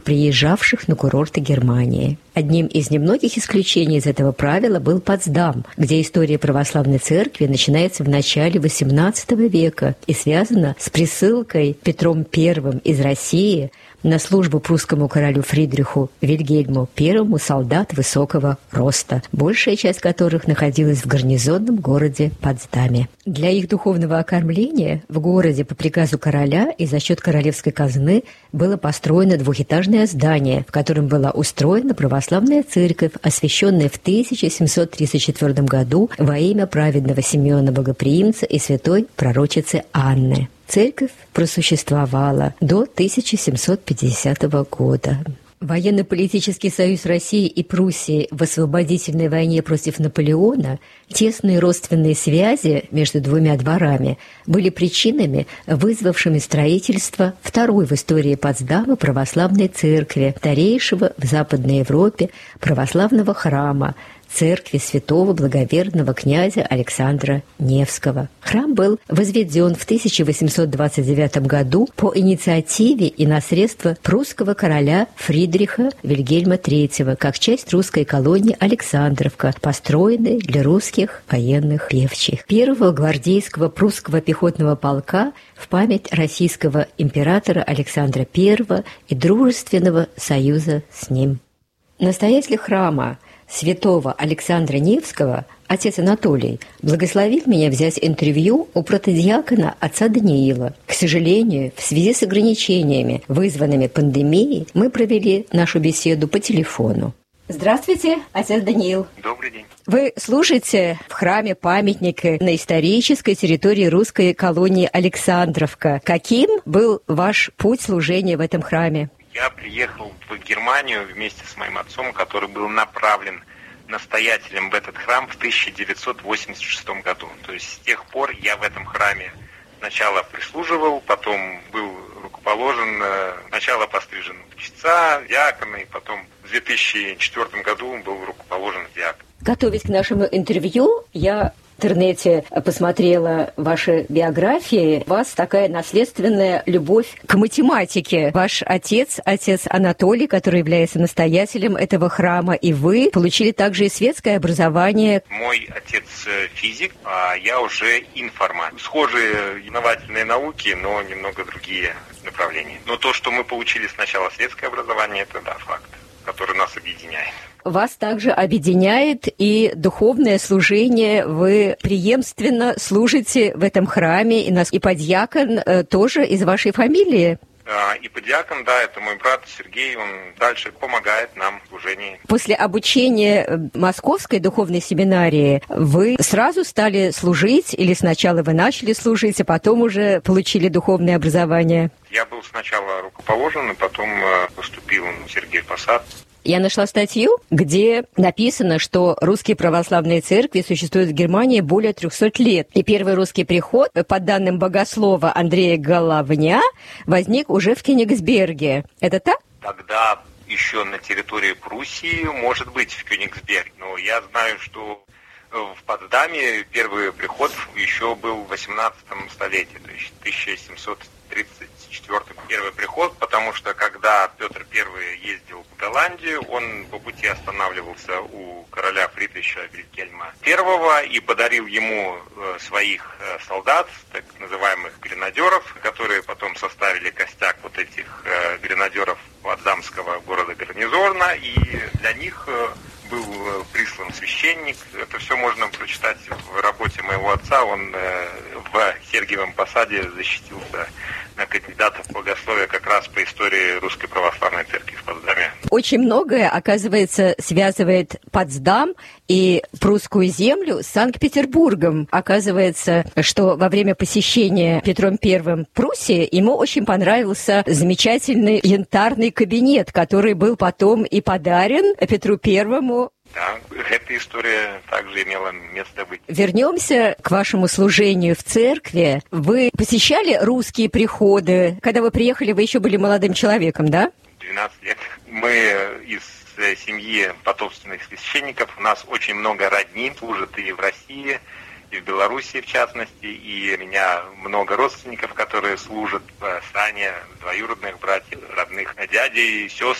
приезжавших на курорты Германии. Одним из немногих исключений из этого правила был Потсдам, где история православной церкви начинается в начале XVIII века и связана с присылкой Петром I из России на службу прусскому королю Фридриху Вильгельму I солдат высокого роста, большая часть которых находилась в гарнизонном городе Потсдаме. Для их духовного окормления в городе по приказу короля и за счет королевской казны было построено двухэтажное здание, в котором была устроена православная церковь, освященная в 1734 году во имя праведного Симеона Богоприимца и святой пророчицы Анны. Церковь просуществовала до 1750 года. Военно-политический союз России и Пруссии в освободительной войне против Наполеона, тесные родственные связи между двумя дворами были причинами, вызвавшими строительство второй в истории Потсдама православной церкви, старейшего в Западной Европе православного храма, церкви святого благоверного князя Александра Невского. Храм был возведен в 1829 году по инициативе и на средства прусского короля Фридриха Вильгельма III как часть русской колонии Александровка, построенной для русских военных певчих. Первого гвардейского прусского пехотного полка в память российского императора Александра I и дружественного союза с ним. Настоятель храма святого Александра Невского, отец Анатолий, благословил меня взять интервью у протодиакона отца Даниила. К сожалению, в связи с ограничениями, вызванными пандемией, мы провели нашу беседу по телефону. Здравствуйте, отец Даниил. Добрый день. Вы служите в храме памятника на исторической территории русской колонии Александровка. Каким был ваш путь служения в этом храме? Я приехал в Германию вместе с моим отцом, который был направлен настоятелем в этот храм в 1986 году. То есть с тех пор я в этом храме сначала прислуживал, потом был рукоположен, сначала пострижен в чтеца, диакона, и потом в 2004 году был рукоположен в диакон. Готовясь к нашему интервью, я в интернете посмотрела ваши биографии. У вас такая наследственная любовь к математике. Ваш отец Анатолий, который является настоятелем этого храма, и вы получили также и светское образование. Мой отец физик, а я уже информатик. Схожие инновательные науки, но немного другие направления. Но то, что мы получили сначала светское образование, это да, факт, который нас объединяет. Вас также объединяет и духовное служение. Вы преемственно служите в этом храме, и подьякон тоже из вашей фамилии. И подьякон, да, это мой брат Сергей, он дальше помогает нам в служении. После обучения Московской духовной семинарии вы сразу стали служить, или сначала вы начали служить, а потом уже получили духовное образование? Я был сначала рукоположен, и потом поступил в Сергиев Посад. Я нашла статью, где написано, что русские православные церкви существуют в Германии более 300 лет. И первый русский приход, по данным богослова Андрея Головня, возник уже в Кёнигсберге. Это так? Тогда еще на территории Пруссии, может быть, в Кёнигсберге. Но я знаю, что в Потсдаме первый приход еще был в 18 столетии, то есть 1734 первый приход, потому что когда Петр I ездил в Голландию, он по пути останавливался у короля Фридриха Вильгельма I и подарил ему своих солдат, так называемых гренадеров, которые потом составили костяк вот этих гренадеров Потсдамского города гарнизона, и для них был прислан священник. Это все можно прочитать в работе моего отца. Он в Сергиевом Посаде защитился на кандидата в богословие как раз по истории Русской Православной Церкви в Потсдаме. Очень многое, оказывается, связывает Потсдам и прусскую землю с Санкт-Петербургом. Оказывается, что во время посещения Петром I Пруссии ему очень понравился замечательный янтарный кабинет, который был потом и подарен Петру I. Да, эта история также имела место быть. Вернемся к вашему служению в церкви. Вы посещали русские приходы? Когда вы приехали, вы еще были молодым человеком, да? 12 лет. Мы из семьи потомственных священников. У нас очень много родни служат и в России, и в Белоруссии в частности, и у меня много родственников, которые служат в Сане, двоюродных братьев, родных дядей, сестр.